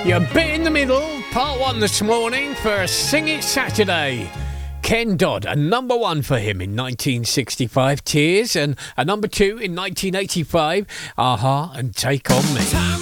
Your bit in the middle, part one this morning for Sing It Saturday. Ken Dodd, a number one for him in 1965, Tears, and a number two in 1985, Aha and Take On Me.